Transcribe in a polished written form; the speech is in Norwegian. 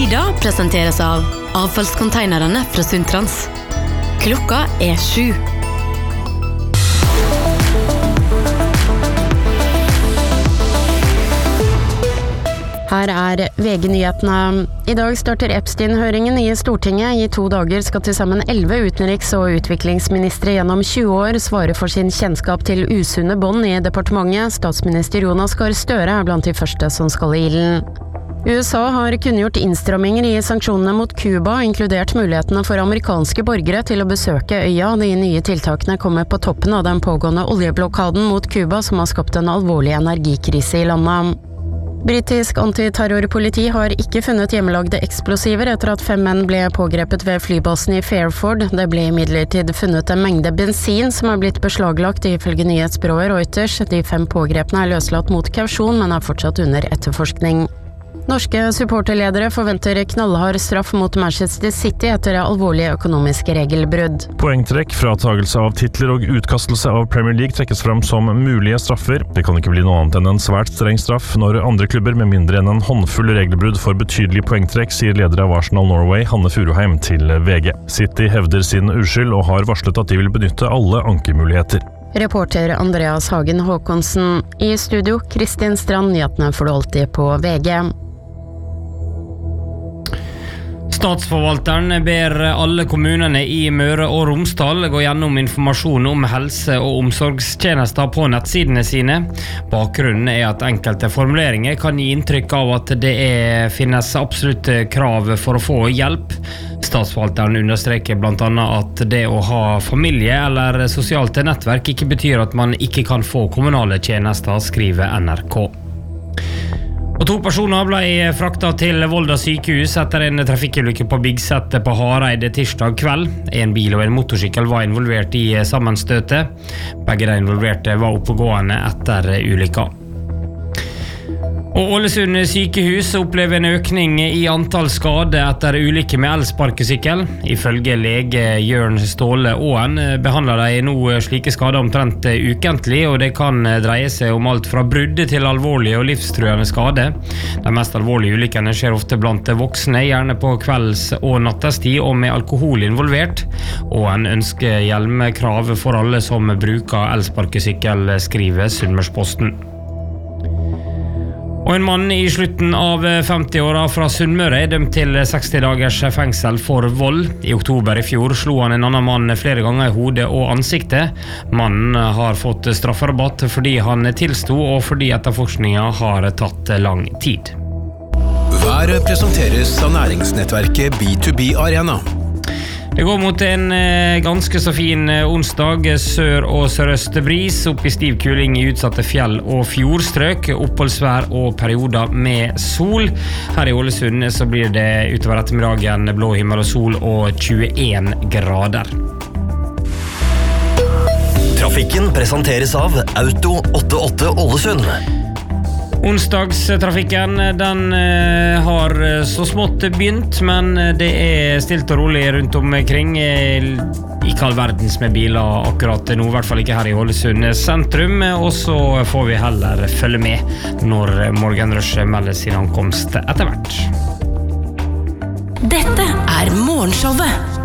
Ida presenteres av avfallskonteinerne fra Sundtrans. Klokka 7. Her VG-nyhetene. I dag starter Epstein-høringen i Stortinget. I 2 dager skal til sammen 11 utenriks- og utviklingsministre gjennom 20 år svare for sin kjennskap til usunne bånd i departementet. Statsminister Jonas Gahr Støre blant de første som skal i ilden. USA har kunngjort innstramminger i sanksjonene mot Cuba, inkludert mulighetene for amerikanske borgere til å besøke øya. De nye tiltakene kommer på toppen av den pågående oljeblokaden mot Cuba, som har skapt en alvorlig energikrise i landet. Britisk antiterrorpoliti har ikke funnet hjemmelagde eksplosiver etter at 5 menn ble pågrepet ved flybasen i Fairford. Det ble imidlertid funnet en mengde bensin som har blitt beslaglagt ifølge nyhetsbyrået Reuters. De 5 pågrepne er løslatt mot kausjon, men er fortsatt under etterforskning. Norske supporterledere forventer knallhard straff mot Manchester City etter alvorlige økonomiske regelbrudd. Poengtrekk, fratagelse av titler og utkastelse av Premier League trekkes fram som mulige straffer. Det kan ikke bli noe annet enn en svært streng straff når andre klubber med mindre enn en håndfull regelbrudd får betydelig poengtrekk, sier leder av Arsenal Norway, Hanne Furuheim, til VG. City hevder sin uskyld og har varslet at de vil benytte alle ankemuligheter. Reporter Andreas Hagen Håkonsen. I studio, Kristin Strand. Nyhetene får du alltid på VG. Statsforvalteren ber alle kommunene i Møre og Romsdal gå gjennom informasjon om helse- og omsorgstjenester på nettsidene sine. Bakgrunnen er at enkelte formuleringer kan gi inntrykk av at det finnes absolutte krav for å få hjelp. Statsforvalteren understreker blant annet at det å ha familie eller sosialt nettverk ikke betyr at man ikke kan få kommunale tjenester, skriver NRK. Og 2 personer ble fraktet til Volda sykehus etter en trafikkulykke på Bigsettet på Hareid tirsdag kveld. En bil og en motorsykkel var involvert i sammenstøtet. Begge de involverte var oppegående etter ulykka. Og Ålesund sykehus opplever en økning i antall skade etter ulykke med elsparkesykkel. Ifølge lege Jørn Ståle Åen behandler de nå slike skader omtrent ukentlig, og det kan dreie seg om alt fra brudd til alvorlige og livstruende skade. De mest alvorlige ulykkene skjer ofte blant voksne, gjerne på kvelds- og nattestid og med alkohol involvert. Åen ønsker hjelmkrav for alle som bruker elsparkesykkel, skriver Sunnmørsposten. Og en mann i slutten av 50-åra fra Sunnmøre er dømt til 60 dagers fengsel for vold. I oktober i fjor slo han en annen mann flere ganger i hodet og ansiktet. Mannen har fått strafferabatt fordi han tilsto og fordi etterforskningen har tatt lang tid. Været presenteres av næringsnettverket B2B Arena. Det går mot en ganske så fin onsdag. Sør- og sørøst bris, opp i stiv kuling i utsatte fjell- og fjordstrøk, oppholdsvær og perioder med sol. Her i Ålesund så blir det utover ettermiddagen blå himmel og sol og 21 grader. Trafikken presenteres av Auto 88 Ålesund. Onsdagstrafikken den har så smått begynt, men det stilt og rolig rundt omkring. Ikke all verdens med biler akkurat nå, i hvert fall ikke her i Ålesund sentrum, og så får vi heller følge med når morgenrushet melder sin ankomst etter hvert. Dette Morgenshowet.